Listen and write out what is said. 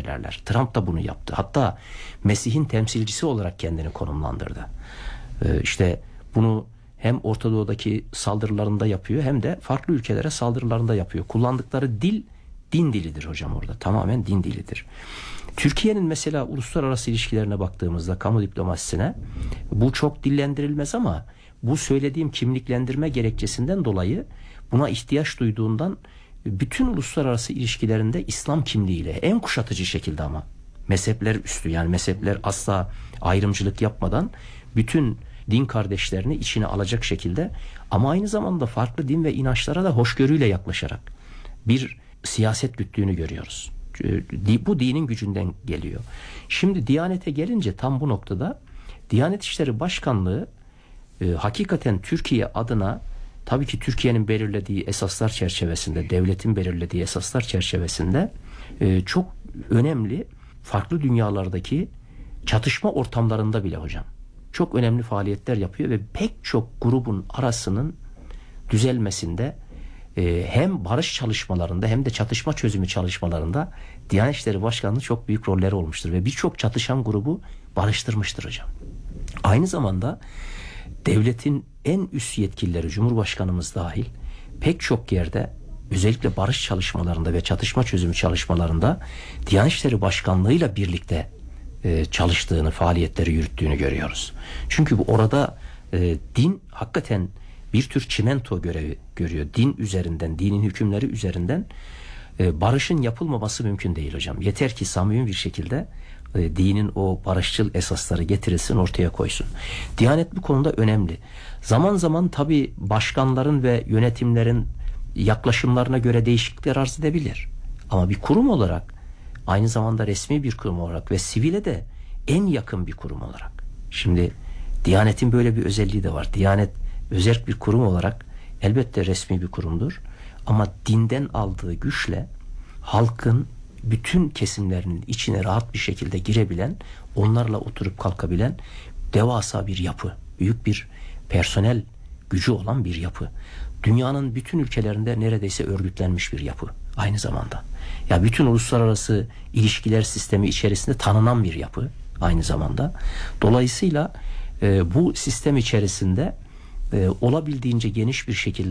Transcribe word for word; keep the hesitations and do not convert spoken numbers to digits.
söylerler. Trump da bunu yaptı. Hatta Mesih'in temsilcisi olarak kendini konumlandırdı. Ee, işte bunu hem Orta Doğu'daki saldırılarında yapıyor hem de farklı ülkelere saldırılarında yapıyor. Kullandıkları dil din dilidir hocam orada. Tamamen din dilidir. Türkiye'nin mesela uluslararası ilişkilerine baktığımızda, kamu diplomasisine, bu çok dillendirilmez ama bu söylediğim kimliklendirme gerekçesinden dolayı buna ihtiyaç duyduğundan bütün uluslararası ilişkilerinde İslam kimliğiyle en kuşatıcı şekilde, ama mezhepler üstü, yani mezhepler asla ayrımcılık yapmadan bütün din kardeşlerini içine alacak şekilde, ama aynı zamanda farklı din ve inançlara da hoşgörüyle yaklaşarak bir siyaset güttüğünü görüyoruz. Bu dinin gücünden geliyor. Şimdi Diyanet'e gelince tam bu noktada Diyanet İşleri Başkanlığı e, hakikaten Türkiye adına, tabii ki Türkiye'nin belirlediği esaslar çerçevesinde, devletin belirlediği esaslar çerçevesinde e, çok önemli, farklı dünyalardaki çatışma ortamlarında bile hocam çok önemli faaliyetler yapıyor ve pek çok grubun arasının düzelmesinde, e, hem barış çalışmalarında hem de çatışma çözümü çalışmalarında Diyanet İşleri Başkanlığı çok büyük rolleri olmuştur ve birçok çatışan grubu barıştırmıştır hocam. Aynı zamanda devletin en üst yetkilileri, Cumhurbaşkanımız dahil, pek çok yerde özellikle barış çalışmalarında ve çatışma çözümü çalışmalarında Diyanet İşleri Başkanlığı'yla birlikte e, çalıştığını, faaliyetleri yürüttüğünü görüyoruz. Çünkü bu orada e, din hakikaten bir tür çimento görevi görüyor. Din üzerinden, dinin hükümleri üzerinden e, barışın yapılmaması mümkün değil hocam. Yeter ki samimi bir şekilde e, dinin o barışçıl esasları getirilsin, ortaya koysun. Diyanet bu konuda önemli. Zaman zaman tabii başkanların ve yönetimlerin yaklaşımlarına göre değişiklikler arz edebilir. Ama bir kurum olarak, aynı zamanda resmi bir kurum olarak ve sivile de en yakın bir kurum olarak. Şimdi Diyanet'in böyle bir özelliği de var. Diyanet özerk bir kurum olarak elbette resmi bir kurumdur. Ama dinden aldığı güçle halkın bütün kesimlerinin içine rahat bir şekilde girebilen, onlarla oturup kalkabilen devasa bir yapı. Büyük bir personel gücü olan bir yapı. Dünyanın bütün ülkelerinde neredeyse örgütlenmiş bir yapı aynı zamanda. Ya bütün uluslararası ilişkiler sistemi içerisinde tanınan bir yapı aynı zamanda. Dolayısıyla e, bu sistem içerisinde e, olabildiğince geniş bir şekilde